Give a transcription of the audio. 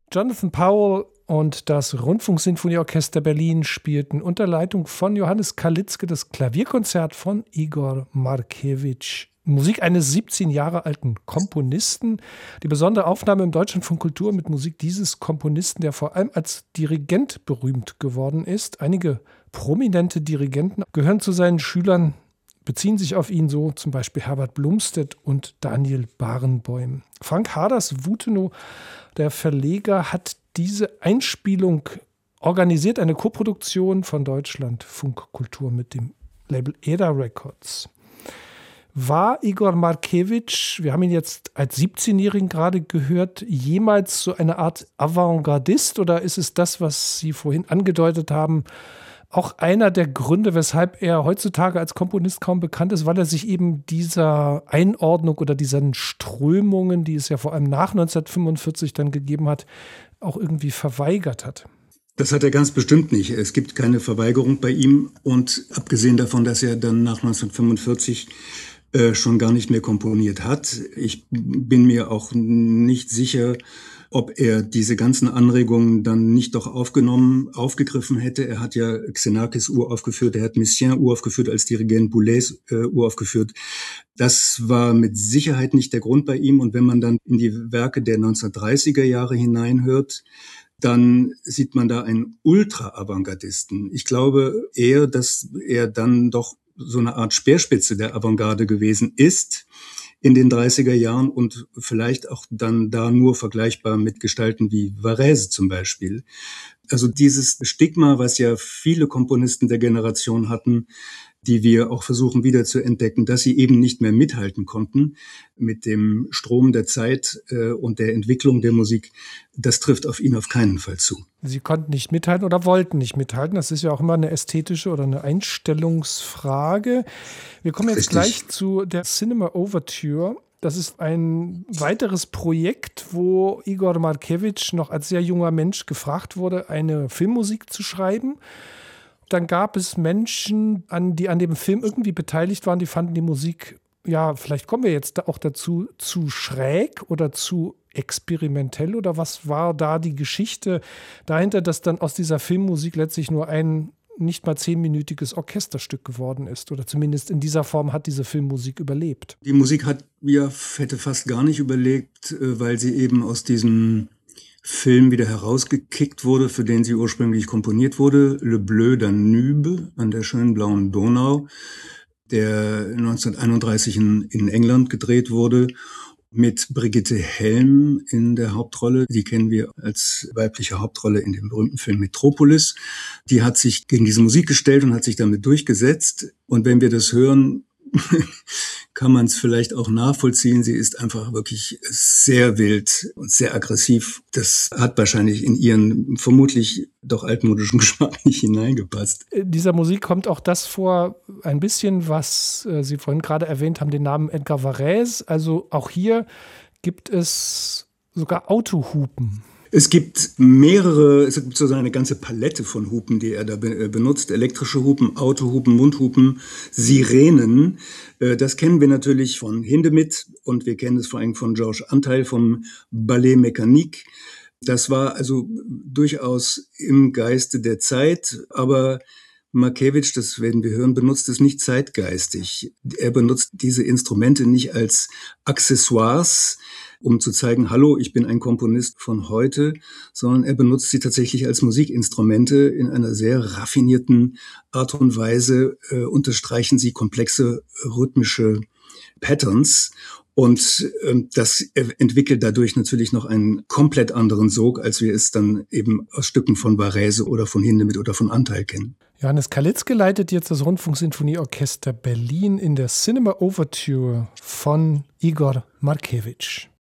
Jonathan Powell und das Rundfunksinfonieorchester Berlin spielten unter Leitung von Johannes Kalitzke das Klavierkonzert von Igor Markewitsch. Musik eines 17 Jahre alten Komponisten. Die besondere Aufnahme im Deutschlandfunk Kultur mit Musik dieses Komponisten, der vor allem als Dirigent berühmt geworden ist. Einige prominente Dirigenten gehören zu seinen Schülern, beziehen sich auf ihn, so zum Beispiel Herbert Blumstedt und Daniel Barenboim. Frank Harders-Wutenow, der Verleger, hat diese Einspielung organisiert, eine Koproduktion von Deutschlandfunk Kultur mit dem Label EDA Records. War Igor Markewitsch, wir haben ihn jetzt als 17-Jährigen gerade gehört, jemals so eine Art Avantgardist, oder ist es das, was Sie vorhin angedeutet haben, auch einer der Gründe, weshalb er heutzutage als Komponist kaum bekannt ist, weil er sich eben dieser Einordnung oder diesen Strömungen, die es ja vor allem nach 1945 dann gegeben hat, auch irgendwie verweigert hat? Das hat er ganz bestimmt nicht. Es gibt keine Verweigerung bei ihm, und abgesehen davon, dass er dann nach 1945 schon gar nicht mehr komponiert hat. Ich bin mir auch nicht sicher, ob er diese ganzen Anregungen dann nicht doch aufgegriffen hätte. Er hat ja Xenakis uraufgeführt, er hat Messiaen uraufgeführt, als Dirigent Boulez uraufgeführt. Das war mit Sicherheit nicht der Grund bei ihm. Und wenn man dann in die Werke der 1930er Jahre hineinhört, dann sieht man da einen Ultra-Avantgardisten. Ich glaube eher, dass er dann doch so eine Art Speerspitze der Avantgarde gewesen ist in den 30er Jahren und vielleicht auch dann da nur vergleichbar mit Gestalten wie Varese zum Beispiel. Also dieses Stigma, was ja viele Komponisten der Generation hatten, die wir auch versuchen wieder zu entdecken, dass sie eben nicht mehr mithalten konnten mit dem Strom der Zeit und der Entwicklung der Musik, das trifft auf ihn auf keinen Fall zu. Sie konnten nicht mithalten oder wollten nicht mithalten. Das ist ja auch immer eine ästhetische oder eine Einstellungsfrage. Wir kommen jetzt gleich zu der Cinema Overture. Das ist ein weiteres Projekt, wo Igor Markewitsch noch als sehr junger Mensch gefragt wurde, eine Filmmusik zu schreiben. Dann gab es Menschen, die an dem Film irgendwie beteiligt waren, die fanden die Musik, ja, vielleicht kommen wir jetzt auch dazu, zu schräg oder zu experimentell, oder was war da die Geschichte dahinter, dass dann aus dieser Filmmusik letztlich nur ein nicht mal 10-minütiges Orchesterstück geworden ist, oder zumindest in dieser Form hat diese Filmmusik überlebt? Die Musik hätte fast gar nicht überlebt, weil sie eben aus diesem Film wieder herausgekickt wurde, für den sie ursprünglich komponiert wurde, Le Bleu Danube an der schönen blauen Donau, der 1931 in England gedreht wurde, mit Brigitte Helm in der Hauptrolle. Die kennen wir als weibliche Hauptrolle in dem berühmten Film Metropolis. Die hat sich gegen diese Musik gestellt und hat sich damit durchgesetzt. Und wenn wir das hören, kann man es vielleicht auch nachvollziehen. Sie ist einfach wirklich sehr wild und sehr aggressiv. Das hat wahrscheinlich in ihren vermutlich doch altmodischen Geschmack nicht hineingepasst. Dieser Musik kommt auch das vor, ein bisschen, was Sie vorhin gerade erwähnt haben, den Namen Edgar Varese. Also auch hier gibt es sogar Autohupen. Es gibt so eine ganze Palette von Hupen, die er da benutzt. Elektrische Hupen, Autohupen, Mundhupen, Sirenen. Das kennen wir natürlich von Hindemith und wir kennen es vor allem von Georges Antheil vom Ballet Mécanique. Das war also durchaus im Geiste der Zeit, aber Markewitsch, das werden wir hören, benutzt es nicht zeitgeistig. Er benutzt diese Instrumente nicht als Accessoires, um zu zeigen, hallo, ich bin ein Komponist von heute, sondern er benutzt sie tatsächlich als Musikinstrumente in einer sehr raffinierten Art und Weise, unterstreichen sie komplexe rhythmische Patterns. Und das entwickelt dadurch natürlich noch einen komplett anderen Sog, als wir es dann eben aus Stücken von Varese oder von Hindemith oder von Antheil kennen. Johannes Kalitzke leitet jetzt das Rundfunksinfonieorchester Berlin in der Cinema Overture von Igor Markewitsch.